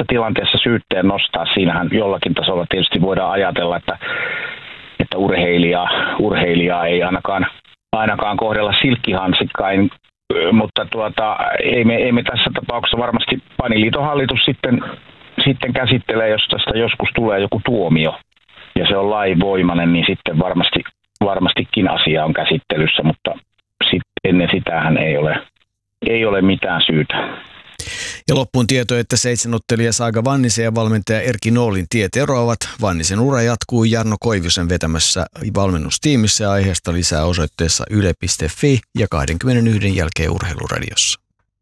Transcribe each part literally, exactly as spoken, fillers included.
tässä tilanteessa syytteen nostaa. Siinähän jollakin tasolla tietysti voidaan ajatella, että, että urheilijaa, urheilijaa ei ainakaan, ainakaan kohdella silkkihansikkain, mutta tuota, ei, me, ei me tässä tapauksessa varmasti Paniliiton hallitus sitten, sitten käsittelee, jos tästä joskus tulee joku tuomio ja se on lainvoimainen, niin sitten varmasti, varmastikin asia on käsittelyssä, mutta sit, ennen sitähän ei ole, ei ole mitään syytä. Ja loppuun tieto, että seitsemänottelija Saga Vannisen ja valmentaja Erkki Noolin tiet eroavat. Vannisen ura jatkuu Jarno Koivusen vetämässä valmennustiimissä ja aiheesta lisää osoitteessa yle piste fi ja kaksikymmentäyksi jälkeen Urheiluradiossa.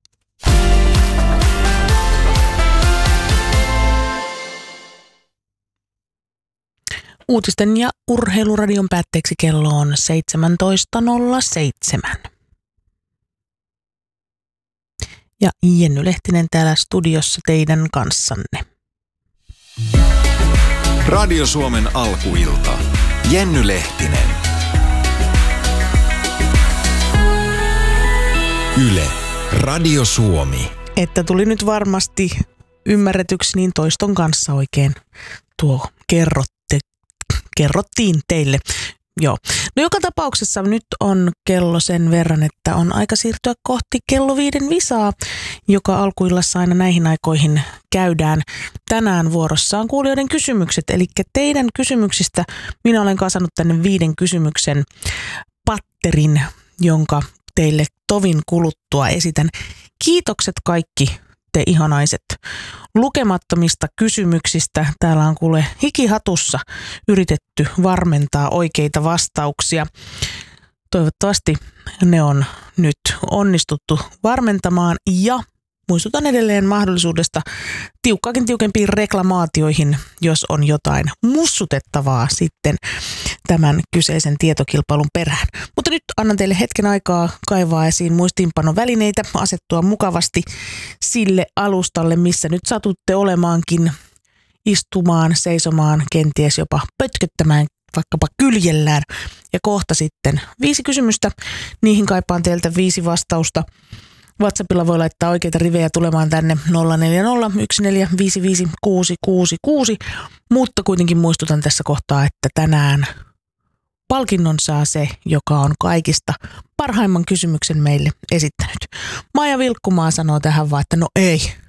Uutisten ja Urheiluradion päätteeksi kello on seitsemäntoista nolla seitsemän. Ja Jenny Lehtinen täällä studiossa teidän kanssanne. Radio Suomen alkuilta. Jenny Lehtinen. Yle. Radio Suomi. Että tuli nyt varmasti ymmärretyksi niin toiston kanssa oikein tuo kerrotte, kerrottiin teille. Joo. No joka tapauksessa nyt on kello sen verran, että on aika siirtyä kohti kello viiden visaa, joka alkuillassa aina näihin aikoihin käydään. Tänään vuorossa on kuulijoiden kysymykset, eli teidän kysymyksistä minä olen kasannut tänne viiden kysymyksen patterin, jonka teille tovin kuluttua esitän. Kiitokset kaikki te ihanaiset lukemattomista kysymyksistä. Täällä on kuule hikihatussa yritetty varmentaa oikeita vastauksia. Toivottavasti ne on nyt onnistuttu varmentamaan ja muistutan edelleen mahdollisuudesta tiukkaakin tiukempiin reklamaatioihin, jos on jotain mussutettavaa sitten tämän kyseisen tietokilpailun perään. Mutta nyt annan teille hetken aikaa kaivaa esiin muistiinpanovälineitä, asettua mukavasti sille alustalle, missä nyt satutte olemaankin, istumaan, seisomaan, kenties jopa pötköttämään, vaikkapa kyljellään. Ja kohta sitten viisi kysymystä, niihin kaipaan teiltä viisi vastausta. WhatsAppilla voi laittaa oikeita rivejä tulemaan tänne nolla neljä nolla yksi neljä viisi viisi kuusi kuusi kuusi, mutta kuitenkin muistutan tässä kohtaa, että tänään palkinnon saa se, joka on kaikista parhaimman kysymyksen meille esittänyt. Maija Vilkkumaa sanoo tähän vaan, että no ei,